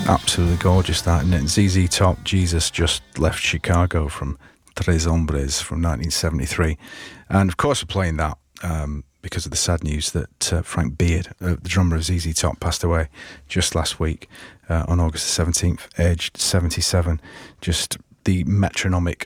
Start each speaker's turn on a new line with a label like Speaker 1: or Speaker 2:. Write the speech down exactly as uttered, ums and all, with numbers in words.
Speaker 1: Absolutely gorgeous, that, isn't it? Z Z Top, Jesus Just Left Chicago from Tres Hombres from nineteen seventy-three. And of course we're playing that um, because of the sad news that uh, Frank Beard, uh, the drummer of Z Z Top, passed away just last week uh, on August the seventeenth, aged seventy-seven. Just the metronomic